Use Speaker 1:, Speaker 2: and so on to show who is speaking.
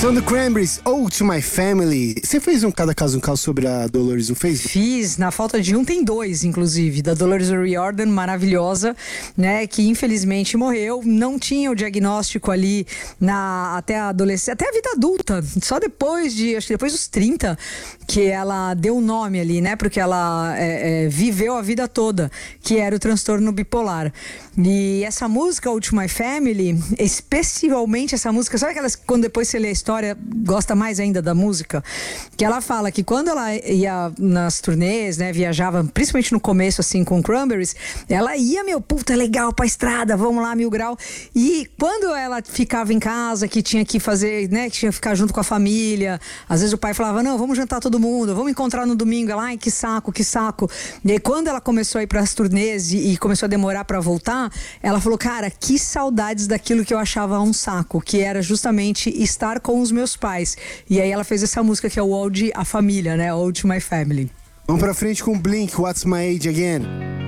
Speaker 1: São do Cranberries, Ode to My Family. Você fez um Cada Caso um Caso sobre a Dolores, não fez?
Speaker 2: Fiz, na falta de um tem dois, inclusive, da Dolores O'Riordan, maravilhosa, né, que infelizmente morreu, não tinha o diagnóstico ali até a adolescência, até a vida adulta, só depois acho que depois dos 30, que ela deu o nome ali, né, porque ela viveu a vida toda, que era o transtorno bipolar. E essa música, Ode to My Family, especialmente essa música, sabe aquelas que quando depois você lê a história, gosta mais ainda da música? Que ela fala que quando ela ia nas turnês, né, viajava, principalmente no começo, assim, com Cranberries, ela ia, puta, legal, pra estrada, vamos lá, 1000 grau. E quando ela ficava em casa, que tinha que fazer, né, que tinha que ficar junto com a família, às vezes o pai falava, não, vamos jantar todo mundo, vamos encontrar no domingo. Ela, ai, que saco, que saco. E aí, quando ela começou a ir pras turnês e começou a demorar pra voltar, ela falou, cara, que saudades daquilo que eu achava um saco, que era justamente estar com os meus pais. E aí ela fez essa música que é o Ode à Família, né? Ode to My Family.
Speaker 1: Vamos pra frente com Blink, What's My Age Again?